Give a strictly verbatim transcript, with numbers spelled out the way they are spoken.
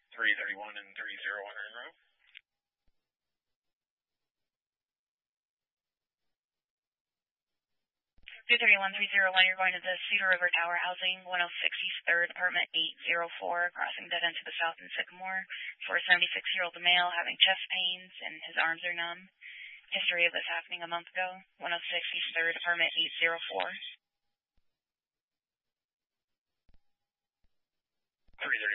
three thirty-one and three oh one are en route. two thirty-one, three oh one, you're going to the Cedar River Tower Housing, one oh six East third, apartment eight oh four, crossing dead end to the south in Sycamore, for a seventy-six-year-old male having chest pains and his arms are numb. History of this happening a month ago, one oh six East third, apartment eight oh four. three